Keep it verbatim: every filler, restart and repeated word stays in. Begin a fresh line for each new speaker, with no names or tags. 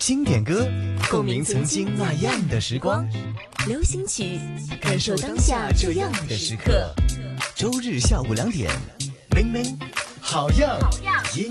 经典歌，共鸣曾经那样的时光；
流行曲，感受当下这样的时刻。
周日下午两点，明明好样。